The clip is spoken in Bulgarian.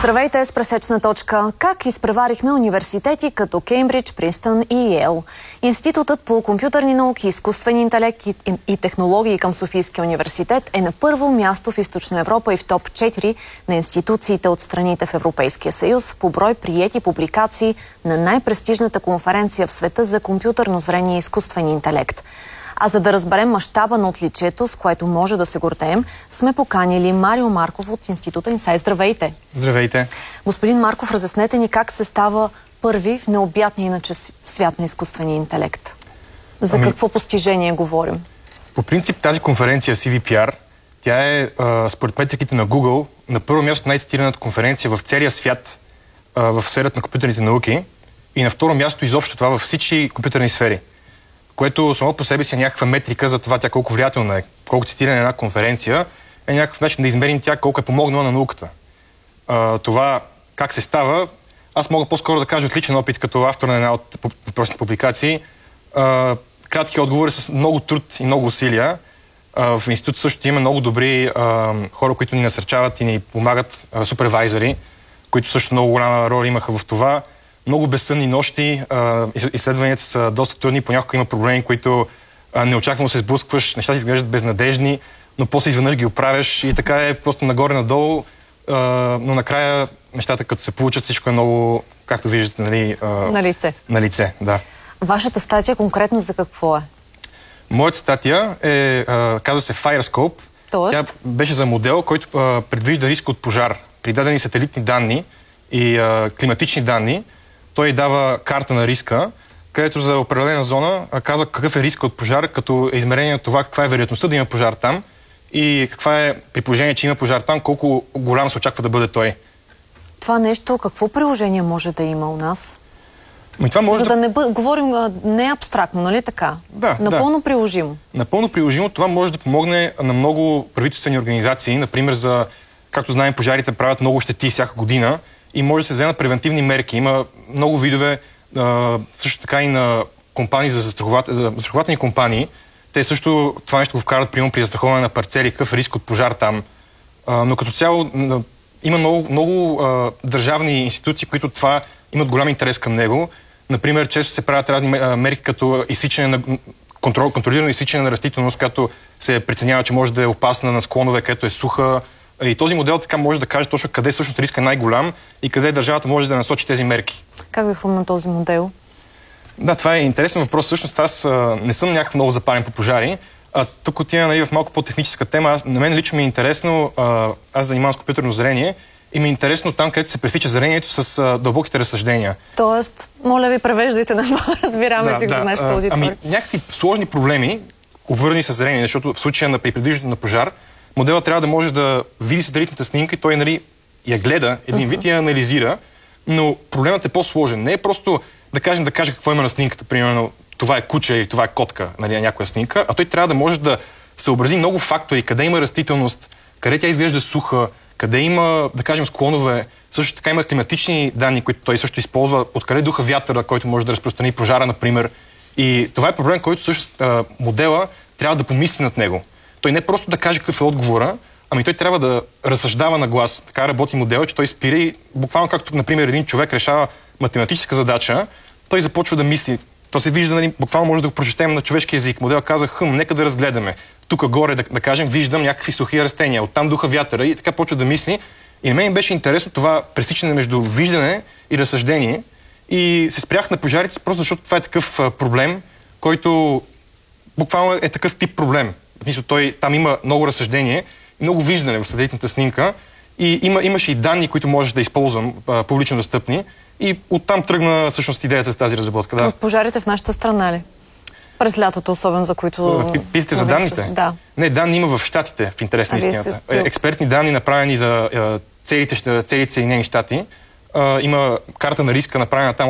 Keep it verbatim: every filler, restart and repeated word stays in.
Здравейте с пресечна точка. Как изпреварихме университети като Кеймбридж, Принстън и Йейл? Институтът по компютърни науки, изкуствен интелект и, и, и технологии към Софийския университет е на първо място в Източна Европа и в топ четири на институциите от страните в Европейския съюз по брой приети публикации на най-престижната конференция в света за компютърно зрение и изкуствен интелект. А за да разберем мащаба на отличието, с което може да се гордеем, сме поканили Марио Марков от Института Инсайт. Здравейте! Здравейте! Господин Марков, разяснете ни как се става първи в необятния иначе свят на изкуствения интелект. За ами, какво постижение говорим? По принцип тази конференция Си Ви Пи Ар, тя е а, според метриките на Google на първо място най-цитираната конференция в целия свят а, в сферата на компютърните науки и на второ място изобщо това във всички компютърни сфери, което само по себе си е някаква метрика за това тя колко влиятелна е, колко цитирана една конференция, е някакъв начин да измерим тя колко е помогнала на науката. А, това как се става, аз мога по-скоро да кажа отличен опит като автор на една от въпросните публикации. А, кратки отговори с много труд и много усилия. А, в института също има много добри а, хора, които ни насърчават и ни помагат, а, супервайзери, които също много голяма роля имаха в това. Много безсънни нощи, а, изследванията са доста трудни, понякога има проблеми, които а, неочаквано се сблъскваш, нещата изглеждат безнадежни, но после изведнъж ги оправяш и така е просто нагоре-надолу, а, но накрая нещата като се получат, всичко е много, както виждате, нали, а, на лице. На лице, да. Вашата статия конкретно за какво е? Моята статия е, а, казва се FireScope. Тоест? Тя беше за модел, който а, предвижда риск от пожар при дадени сателитни данни и а, климатични данни. Той дава карта на риска, където за определена зона казва какъв е риска от пожар, като е измерение на това каква е вероятността да има пожар там и каква е, при положение, че има пожар там, колко голям се очаква да бъде той. Това нещо, какво приложение може да има у нас? Ами това може За да, да не бъ... говорим а, не абстрактно, нали така? Да, Напълно да. приложимо. Напълно приложимо. Това може да помогне на много правителствени организации, например за, както знаем, пожарите правят много щети всяка година, и може да се вземат превентивни мерки. Има много видове, а, също така и на компании за застрахователни компании. Те също това нещо го вкарат, примерно при застраховане на парцели, какъв риск от пожар там. А, но като цяло а, има много, много а, държавни институции, които това имат голям интерес към него. Например, често се правят разни а, мерки като изсичане на контрол, контролирано изсичане на растителност, която се преценява, че може да е опасна на склонове, където е суха. И този модел така може да каже точно къде всъщност риска е най-голям и къде държавата може да насочи тези мерки. Как ви хрумна този модел? Да, това е интересен въпрос. Всъщност аз а, не съм някакво много запален по пожари. А, тук отивам, нали, в малко по-техническа тема. Аз, на мен лично ми е интересно, а, аз занимавам с компютърно зрение и ми е интересно там, където се пресича зрението с а, дълбоките разсъждения. Тоест, моля ви, превеждайте на разбираме да, си да, за нашата аудитория. Ами, някакви сложни проблеми, обвързани с зрение, защото в случая на при предвиждането на пожар, моделът трябва да може да види сателитната снимка и той, нали, я гледа, един вид и я анализира, но проблемът е по-сложен. Не е просто да кажем да каже какво има на снимката, примерно това е куче или това е котка, нали, на някоя снимка, а той трябва да може да съобрази много фактори, къде има растителност, къде тя изглежда суха, къде има, да кажем, склонове, също така има климатични данни, които той също използва, откъде духа вятъра, който може да разпространи пожара, например. И това е проблем, който също модела трябва да помисли над него. Той не просто да каже какъв е отговора, ами той трябва да разсъждава на глас. Така работи модел, че той спира и буквално както, например, един човек решава математическа задача, той започва да мисли. То се вижда, нали, буквално може да го прочетем на човешки език. Модел каза, хъм, нека да разгледаме. Тук горе, да, да кажем, виждам някакви сухи растения, оттам духа вятъра и така почва да мисли. И на мен беше интересно това пресичане между виждане и разсъждение. И се спрях на пожарите, просто защото това е такъв а, проблем, който буквално е такъв тип проблем. В смисъл, той, там има много разсъждение, много виждане в сателитната снимка и има, имаше и данни, които можеш да използвам, а, публично достъпни. И оттам тръгна всъщност идеята за тази разработка. Да. От пожарите в нашата страна ли? През лятото, особено за които... Питате за данните? Да. Не, данни има в Щатите, в интерес на истината. Се... Експертни данни, направени за целите, целите Съединени щати. Има карта на риска, направена там